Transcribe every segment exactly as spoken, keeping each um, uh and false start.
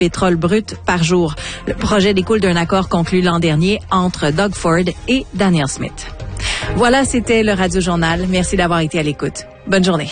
pétrole brut par jour. Le projet découle d'un accord conclu l'an dernier entre Doug Ford et Danielle Smith. Voilà, c'était le Radio Journal. Merci d'avoir été à l'écoute. Bonne journée.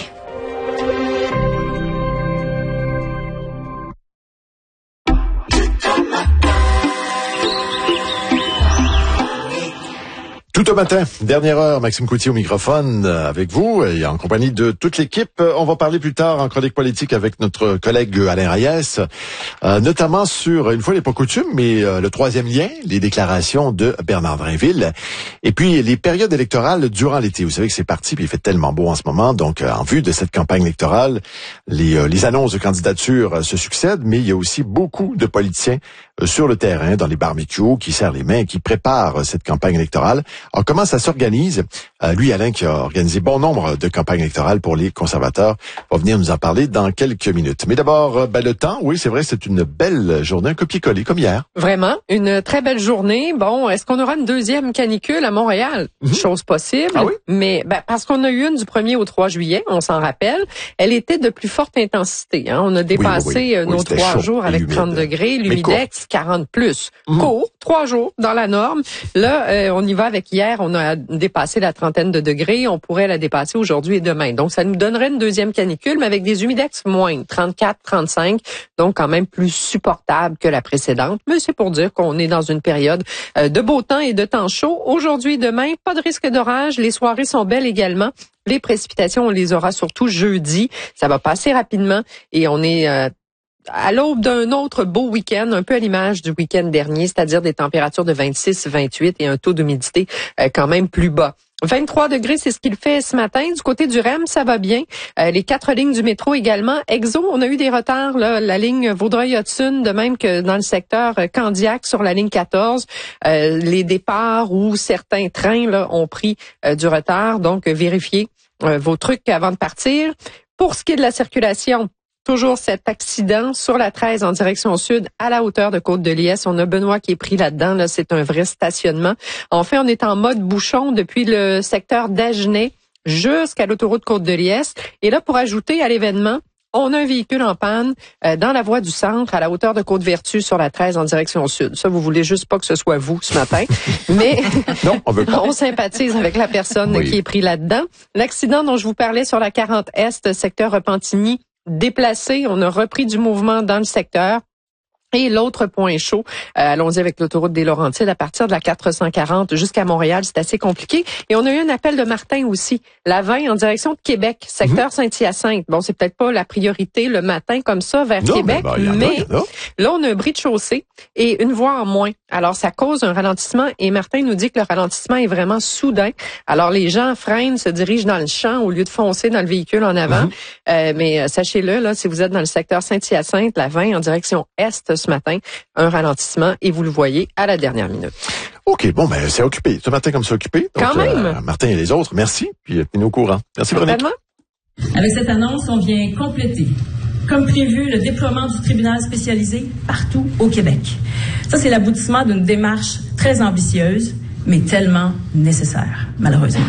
Tout au matin, dernière heure, Maxime Coutier au microphone avec vous et en compagnie de toute l'équipe. On va parler plus tard en chronique politique avec notre collègue Alain Reyes, euh, notamment sur, une fois n'est pas coutume, mais euh, le troisième lien, les déclarations de Bernard Drinville et puis les périodes électorales durant l'été. Vous savez que c'est parti puis il fait tellement beau en ce moment, donc euh, en vue de cette campagne électorale, les, euh, les annonces de candidature euh, se succèdent, mais il y a aussi beaucoup de politiciens euh, sur le terrain, dans les barbecues, qui serrent les mains, qui préparent euh, cette campagne électorale. Alors, comment ça s'organise? Euh, lui, Alain, qui a organisé bon nombre de campagnes électorales pour les conservateurs, va venir nous en parler dans quelques minutes. Mais d'abord, ben, le temps, oui, c'est vrai, c'est une belle journée, un copier-coller, comme hier. Vraiment, une très belle journée. Bon, est-ce qu'on aura une deuxième canicule à Montréal? Mm-hmm. Chose possible. Ah oui? Mais ben, parce qu'on a eu une du premier au trois juillet, on s'en rappelle, elle était de plus forte intensité. Hein? On a dépassé oui, oui, oui. nos oui, trois jours avec humide. trente degrés, l'humidex quarante plus. Mm-hmm. Court, trois jours dans la norme. Là, euh, on y va avec hier. On a dépassé la trentaine de degrés. On pourrait la dépasser aujourd'hui et demain. Donc, ça nous donnerait une deuxième canicule, mais avec des humidex moindres, trente-quatre, trente-cinq. Donc, quand même plus supportable que la précédente. Mais c'est pour dire qu'on est dans une période de beau temps et de temps chaud. Aujourd'hui et demain, pas de risque d'orage. Les soirées sont belles également. Les précipitations, on les aura surtout jeudi. Ça va passer rapidement et on est... Euh, à l'aube d'un autre beau week-end, un peu à l'image du week-end dernier, c'est-à-dire des températures de vingt-six à vingt-huit et un taux d'humidité euh, quand même plus bas. vingt-trois degrés, c'est ce qu'il fait ce matin. Du côté du R E M, ça va bien. Euh, les quatre lignes du métro également. Exo, on a eu des retards, là, la ligne Vaudreuil-Hudson, de même que dans le secteur Candiac sur la ligne quatorze. Euh, les départs où certains trains là, ont pris euh, du retard. Donc, vérifiez euh, vos trucs avant de partir. Pour ce qui est de la circulation, toujours cet accident sur la treize en direction sud à la hauteur de Côte-de-Liesse. On a Benoît qui est pris là-dedans. Là, c'est un vrai stationnement. En fait, on est en mode bouchon depuis le secteur d'Agenais jusqu'à l'autoroute Côte-de-Liesse. Et là, pour ajouter à l'événement, on a un véhicule en panne euh, dans la voie du centre à la hauteur de Côte-Vertu sur la treize en direction sud. Ça, vous voulez juste pas que ce soit vous ce matin. Mais non, on veut pas. On sympathise avec la personne oui. qui est pris là-dedans. L'accident dont je vous parlais sur la quarante Est, secteur Repentigny, déplacé, on a repris du mouvement dans le secteur. Et l'autre point chaud, euh, allons-y avec l'autoroute des Laurentides, à partir de la quatre cent quarante jusqu'à Montréal, c'est assez compliqué. Et on a eu un appel de Martin aussi, la vingt en direction de Québec, secteur mmh. Saint-Hyacinthe. Bon, c'est peut-être pas la priorité le matin comme ça vers non, Québec, mais, ben, mais a, là, on a un bris de chaussée et une voie en moins. Alors, ça cause un ralentissement et Martin nous dit que le ralentissement est vraiment soudain. Alors, les gens freinent, se dirigent dans le champ au lieu de foncer dans le véhicule en avant. Mmh. Euh, mais sachez-le, là, si vous êtes dans le secteur Saint-Hyacinthe, la vingt en direction est ce matin, un ralentissement et vous le voyez à la dernière minute. OK, bon, ben c'est occupé. Ce matin comme c'est occupé. Donc, Quand même. Euh, Martin et les autres, merci. Puis tenez-nous au courant. Merci, Véronique. Avec cette annonce, on vient compléter, comme prévu, le déploiement du tribunal spécialisé partout au Québec. Ça, c'est l'aboutissement d'une démarche très ambitieuse, mais tellement nécessaire, malheureusement.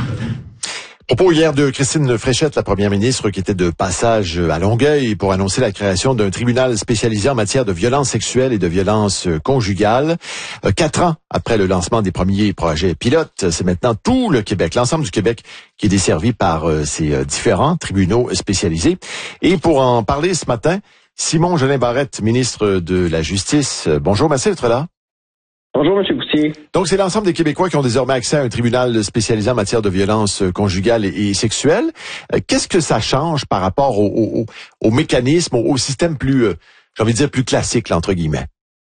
Propos hier de Christine Fréchette, la première ministre, qui était de passage à Longueuil pour annoncer la création d'un tribunal spécialisé en matière de violences sexuelles et de violences conjugales. Quatre ans après le lancement des premiers projets pilotes, c'est maintenant tout le Québec, l'ensemble du Québec qui est desservi par ces différents tribunaux spécialisés. Et pour en parler ce matin, Simon Jolin Barrette, ministre de la Justice. Bonjour, merci d'être là. Bonjour, M. Coutier. Donc, c'est l'ensemble des Québécois qui ont désormais accès à un tribunal spécialisé en matière de violences conjugales et, et sexuelles. Euh, qu'est-ce que ça change par rapport au, au, au mécanisme, au, au système plus, euh, j'ai envie de dire, plus classique, là, entre guillemets?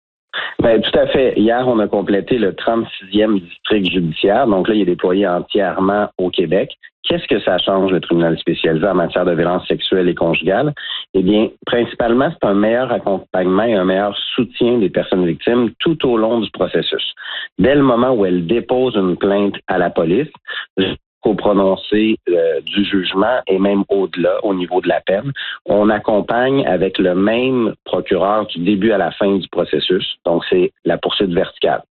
Ben, tout à fait. Hier, on a complété le trente-sixième district judiciaire. Donc là, il est déployé entièrement au Québec. Qu'est-ce que ça change, le tribunal spécialisé en matière de violences sexuelles et conjugales? Eh bien, principalement, c'est un meilleur accompagnement et un meilleur soutien des personnes victimes tout au long du processus. Dès le moment où elles déposent une plainte à la police, jusqu'au prononcé euh, du jugement et même au-delà, au niveau de la peine, on accompagne avec le même procureur du début à la fin du processus. Donc, c'est la poursuite verticale.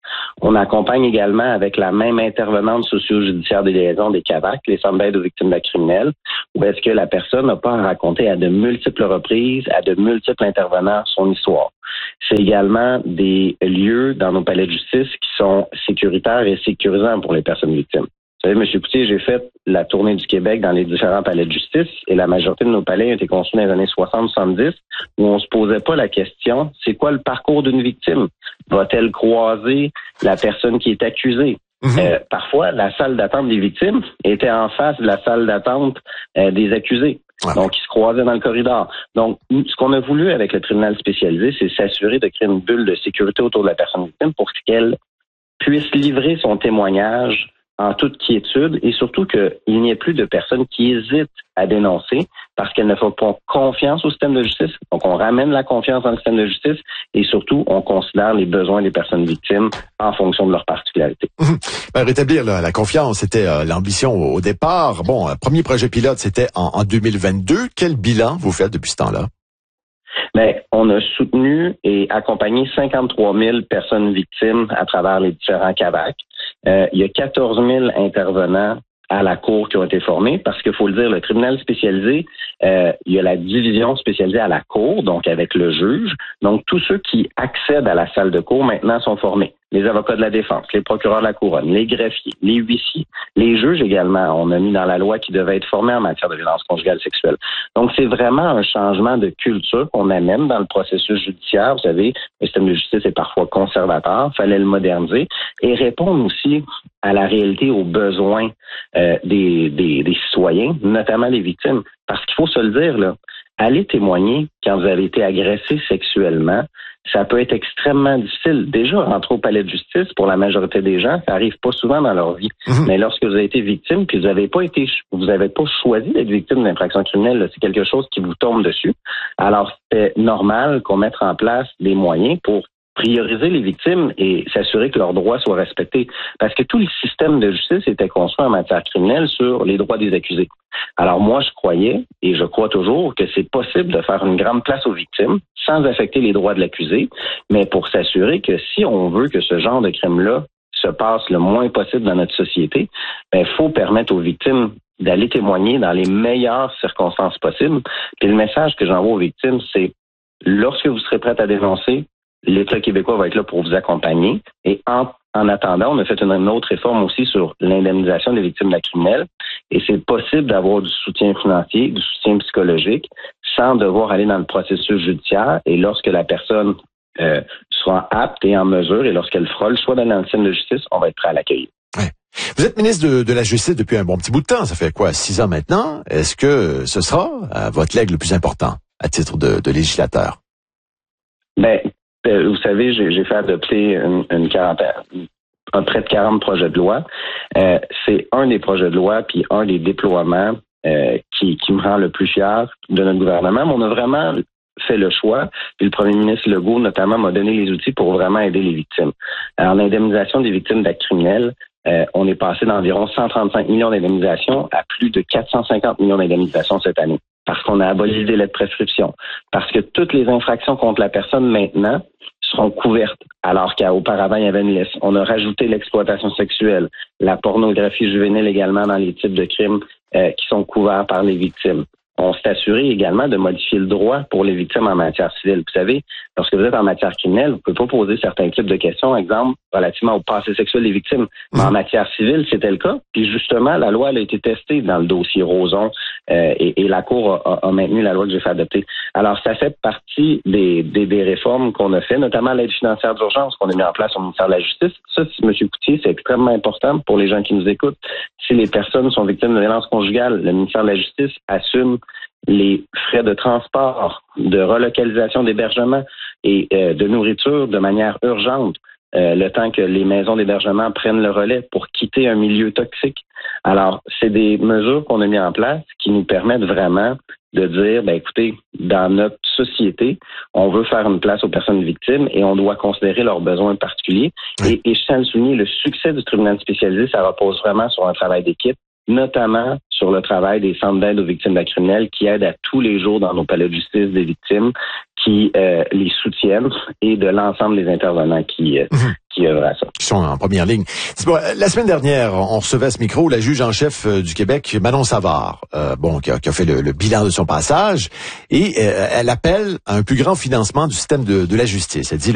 On accompagne également avec la même intervenante socio-judiciaire de liaison des C A V A C, les centres d'aide aux victimes d'actes criminels, où est-ce que la personne n'a pas à raconter à de multiples reprises, à de multiples intervenants son histoire. C'est également des lieux dans nos palais de justice qui sont sécuritaires et sécurisants pour les personnes victimes. Vous savez, M. Coutier, j'ai fait la tournée du Québec dans les différents palais de justice et la majorité de nos palais ont été construits dans les années soixante soixante-dix où on se posait pas la question, c'est quoi le parcours d'une victime? Va-t-elle croiser la personne qui est accusée? Mmh. Euh, parfois, la salle d'attente des victimes était en face de la salle d'attente euh, des accusés. Ouais. Donc, ils se croisaient dans le corridor. Donc, ce qu'on a voulu avec le tribunal spécialisé, c'est s'assurer de créer une bulle de sécurité autour de la personne victime pour qu'elle puisse livrer son témoignage en toute quiétude et surtout qu'il n'y ait plus de personnes qui hésitent à dénoncer parce qu'elles ne font pas confiance au système de justice. Donc, on ramène la confiance dans le système de justice et surtout, on considère les besoins des personnes victimes en fonction de leur particularité. Mmh. Ben, rétablir là, la confiance, c'était euh, l'ambition au, au départ. Bon, euh, premier projet pilote, c'était en, en deux mille vingt-deux. Quel bilan vous faites depuis ce temps-là? Bien, on a soutenu et accompagné cinquante-trois mille personnes victimes à travers les différents C A V A C. Euh, il y a quatorze mille intervenants à la Cour qui ont été formés parce qu'il faut le dire, le tribunal spécialisé, euh, il y a la division spécialisée à la Cour, donc avec le juge. Donc, tous ceux qui accèdent à la salle de cour maintenant sont formés. Les avocats de la défense, les procureurs de la couronne, les greffiers, les huissiers, les juges également. On a mis dans la loi qu'ils devaient être formés en matière de violence conjugale sexuelle. Donc, c'est vraiment un changement de culture qu'on amène dans le processus judiciaire. Vous savez, le système de justice est parfois conservateur. Il fallait le moderniser et répondre aussi à la réalité, aux besoins euh, des, des, des citoyens, notamment les victimes. Parce qu'il faut se le dire, là, aller témoigner quand vous avez été agressé sexuellement, ça peut être extrêmement difficile. Déjà, rentrer au palais de justice, pour la majorité des gens, ça arrive pas souvent dans leur vie. Mmh. Mais lorsque vous avez été victime, puis vous n'avez pas été, vous n'avez pas choisi d'être victime d'infraction criminelle, là, c'est quelque chose qui vous tombe dessus. Alors, c'est normal qu'on mette en place des moyens pour prioriser les victimes et s'assurer que leurs droits soient respectés. Parce que tout le système de justice était construit en matière criminelle sur les droits des accusés. Alors moi, je croyais, et je crois toujours, que c'est possible de faire une grande place aux victimes sans affecter les droits de l'accusé, mais pour s'assurer que si on veut que ce genre de crime-là se passe le moins possible dans notre société, il faut permettre aux victimes d'aller témoigner dans les meilleures circonstances possibles. Puis le message que j'envoie aux victimes, c'est lorsque vous serez prête à dénoncer, l'État québécois va être là pour vous accompagner. Et en, en attendant, on a fait une, une autre réforme aussi sur l'indemnisation des victimes d'actes criminels. Et c'est possible d'avoir du soutien financier, du soutien psychologique, sans devoir aller dans le processus judiciaire. Et lorsque la personne euh, sera apte et en mesure, et lorsqu'elle fera le choix d'aller dans le système de justice, on va être prêt à l'accueillir. Ouais. Vous êtes ministre de, de la Justice depuis un bon petit bout de temps. Ça fait quoi, six ans maintenant? Est-ce que ce sera euh, votre legs le plus important à titre de, de législateur? Ben, vous savez, j'ai, j'ai fait adopter une, une quarantaine, un près de quarante projets de loi. Euh, c'est un des projets de loi puis un des déploiements euh, qui, qui me rend le plus fier de notre gouvernement. Mais on a vraiment fait le choix, puis le premier ministre Legault, notamment, m'a donné les outils pour vraiment aider les victimes. Alors, l'indemnisation des victimes d'actes criminels, euh, on est passé d'environ cent trente-cinq millions d'indemnisations à plus de quatre cent cinquante millions d'indemnisations cette année. Parce qu'on a aboli le délai de prescription. Parce que toutes les infractions contre la personne maintenant seront couvertes, alors qu'auparavant, il y avait une liste. On a rajouté l'exploitation sexuelle, la pornographie juvénile également dans les types de crimes euh, qui sont couverts par les victimes. On s'est assuré également de modifier le droit pour les victimes en matière civile. Vous savez, lorsque vous êtes en matière criminelle, vous ne pouvez pas poser certains types de questions, exemple, relativement au passé sexuel des victimes. Mais en matière civile, c'était le cas. Puis justement, la loi elle a été testée dans le dossier Roson euh, et, et la Cour a, a maintenu la loi que j'ai fait adopter. Alors, ça fait partie des, des, des réformes qu'on a fait, notamment l'aide financière d'urgence qu'on a mis en place au ministère de la Justice. Ça, M. Coutier, c'est extrêmement important pour les gens qui nous écoutent. Si les personnes sont victimes de violences conjugales, le ministère de la Justice assume les frais de transport, de relocalisation d'hébergement et euh, de nourriture de manière urgente, euh, le temps que les maisons d'hébergement prennent le relais pour quitter un milieu toxique. Alors, c'est des mesures qu'on a mises en place qui nous permettent vraiment de dire, ben écoutez, dans notre société, on veut faire une place aux personnes victimes et on doit considérer leurs besoins particuliers. Et, et je tiens à le souligner, le succès du tribunal spécialisé, ça repose vraiment sur un travail d'équipe, notamment sur le travail des centres d'aide aux victimes d'actes criminels qui aident à tous les jours dans nos palais de justice des victimes, qui euh, les soutiennent et de l'ensemble des intervenants qui, euh, mmh. qui œuvrent à ça. Qui sont en première ligne. Bon, la semaine dernière, on recevait à ce micro la juge en chef du Québec, Manon Savard, euh, bon, qui a, qui a fait le, le bilan de son passage, et euh, elle appelle à un plus grand financement du système de, de la justice. Elle dit